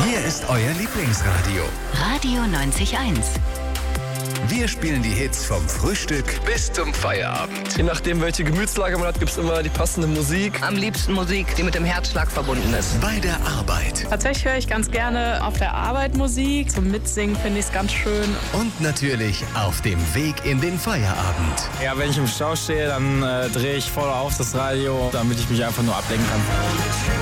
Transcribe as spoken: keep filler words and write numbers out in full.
Hier ist euer Lieblingsradio. Radio neunzig eins. Wir spielen die Hits vom Frühstück bis zum Feierabend. Je nachdem, welche Gemütslage man hat, gibt es immer die passende Musik. Am liebsten Musik, die mit dem Herzschlag verbunden ist. Bei der Arbeit. Tatsächlich höre ich ganz gerne auf der Arbeit Musik. Zum Mitsingen finde ich es ganz schön. Und natürlich auf dem Weg in den Feierabend. Ja, wenn ich im Stau stehe, dann äh, drehe ich voll auf das Radio, damit ich mich einfach nur ablenken kann.